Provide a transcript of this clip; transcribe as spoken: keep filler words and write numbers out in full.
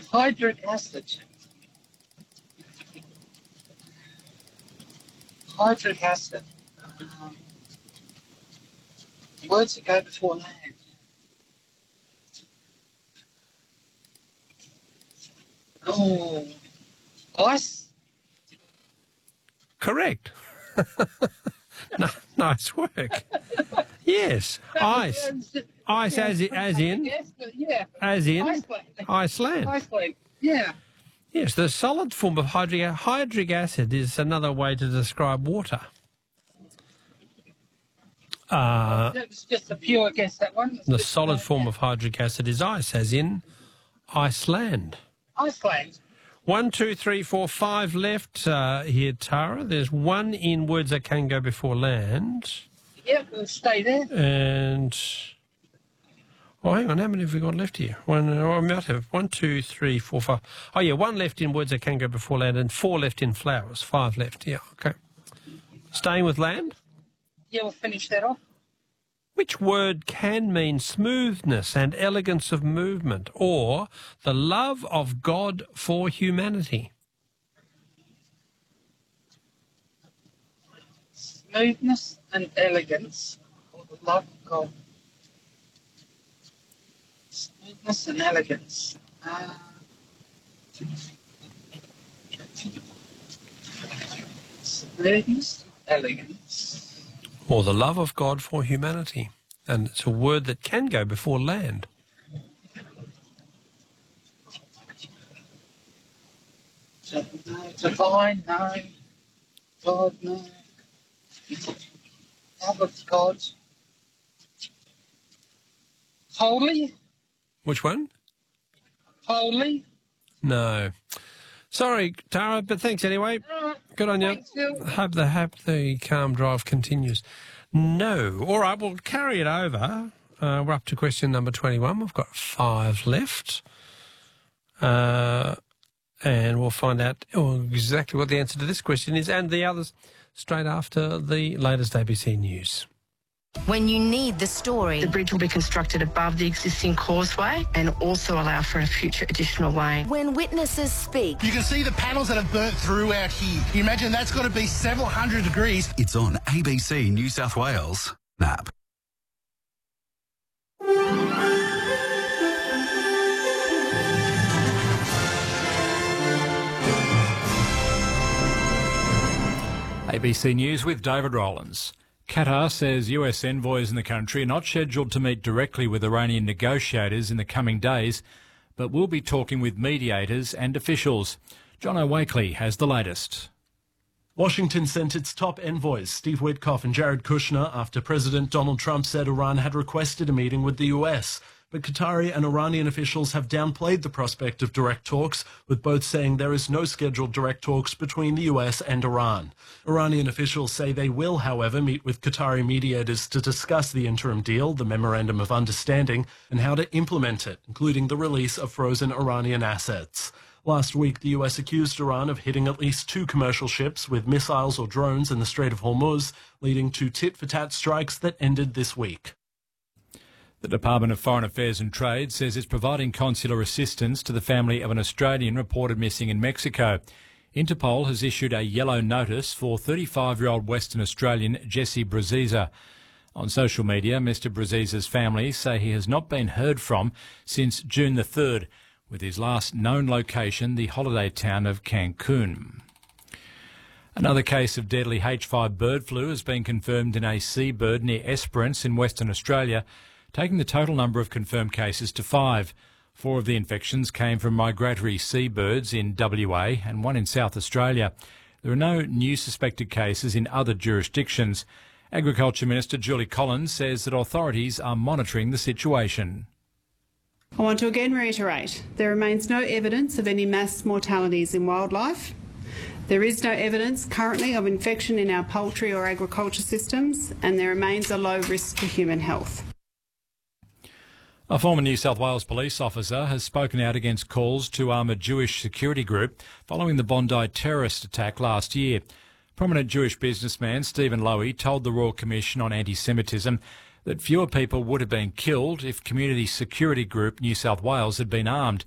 Hydric acid. Hydric acid. Um, words that go before land. Oh, ice. Correct. no, nice work. Yes, ice. Ice as, in, as in? Yes, yeah. As in? Iceland. Iceland. Iceland, yeah. Yes, the solid form of hydric, hydric acid is another way to describe water. Uh, That was just a pure guess, that one. the solid form of hydric acid is ice, as in Iceland. Iceland. One, two, three, four, five left uh, here, Tara. There's one in words that can go before land. Yep, we'll stay there. And, oh, hang on, how many have we got left here? One, oh, I might have one, two, three, four, five. Oh, yeah, one left in words that can go before land and four left in flowers. Five left, yeah, okay. Staying with land? Yeah, we'll finish that off. Which word can mean smoothness and elegance of movement or the love of God for humanity? Smoothness and elegance, or the love of God. Smoothness and elegance. Uh, smoothness, elegance. Or the love of God for humanity. And it's a word that can go before land. Divine, no. God, no. Love of God. Holy? Which one? Holy? No. Sorry, Tara, but thanks anyway. Uh, Good on you. Thanks, Phil. Hope the, hope the calm drive continues. No. All right, we'll carry it over. Uh, we're up to question number twenty-one. We've got five left. Uh, and we'll find out exactly what the answer to this question is and the others straight after the latest A B C News. When you need the story. The bridge will be constructed above the existing causeway and also allow for a future additional lane. When witnesses speak. You can see the panels that have burnt through out here. You imagine that's got to be several hundred degrees. It's on A B C New South Wales app. A B C News with David Rowlands. Qatar says U S envoys in the country are not scheduled to meet directly with Iranian negotiators in the coming days, but will be talking with mediators and officials. John O'Wakely has the latest. Washington sent its top envoys, Steve Witkoff and Jared Kushner, after President Donald Trump said Iran had requested a meeting with the U S. But Qatari and Iranian officials have downplayed the prospect of direct talks, with both saying there is no scheduled direct talks between the U S and Iran. Iranian officials say they will, however, meet with Qatari mediators to discuss the interim deal, the Memorandum of Understanding, and how to implement it, including the release of frozen Iranian assets. Last week, the U S accused Iran of hitting at least two commercial ships with missiles or drones in the Strait of Hormuz, leading to tit-for-tat strikes that ended this week. The Department of Foreign Affairs and Trade says it's providing consular assistance to the family of an Australian reported missing in Mexico. Interpol has issued a yellow notice for thirty-five-year-old Western Australian Jesse Braziza. On social media, Mister Braziza's family say he has not been heard from since June the third, with his last known location the holiday town of Cancun. Another case of deadly H five bird flu has been confirmed in a seabird near Esperance in Western Australia, taking the total number of confirmed cases to five. Four of the infections came from migratory seabirds in W A and one in South Australia. There are no new suspected cases in other jurisdictions. Agriculture Minister Julie Collins says that authorities are monitoring the situation. I want to again reiterate, there remains no evidence of any mass mortalities in wildlife. There is no evidence currently of infection in our poultry or agriculture systems, and there remains a low risk to human health. A former New South Wales police officer has spoken out against calls to arm a Jewish security group following the Bondi terrorist attack last year. Prominent Jewish businessman Stephen Lowy told the Royal Commission on Anti-Semitism that fewer people would have been killed if Community Security Group New South Wales had been armed.